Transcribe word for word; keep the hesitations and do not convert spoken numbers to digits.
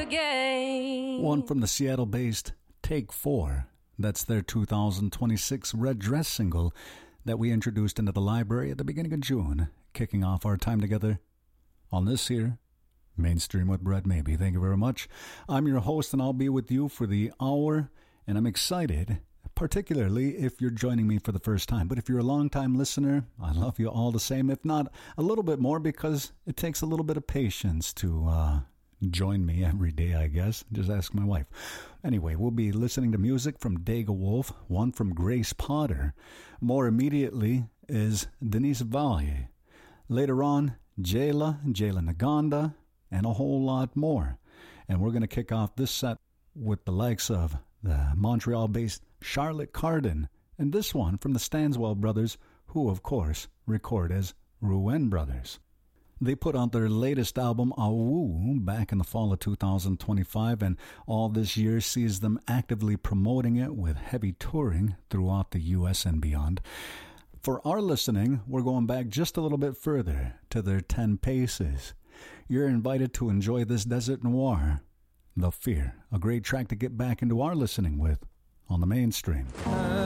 again. One from the Seattle-based Take Four. That's their two thousand twenty-six Red Dress single that we introduced into the library at the beginning of June, kicking off our time together on this here Mainstream with Brett Maybe. Thank you very much. I'm your host, and I'll be with you for the hour, and I'm excited, particularly if you're joining me for the first time. But if you're a long-time listener, I love you all the same, if not a little bit more, because it takes a little bit of patience to uh, join me every day, I guess. Just ask my wife. Anyway, we'll be listening to music from Dega Wolf, one from Grace Potter. More immediately is Denise Vallier. Later on, Jayla, Jayla Naganda, and a whole lot more. And we're going to kick off this set with the likes of the Montreal-based Charlotte Cardin, and this one from the Stanswell Brothers, who, of course, record as Rouen Brothers. They put out their latest album, Awoo, back in the fall of two thousand twenty-five, and all this year sees them actively promoting it with heavy touring throughout the U S and beyond. For our listening, we're going back just a little bit further to their Ten Paces. You're invited to enjoy this Desert Noir, The Fear, a great track to get back into our listening with on the Mainstream.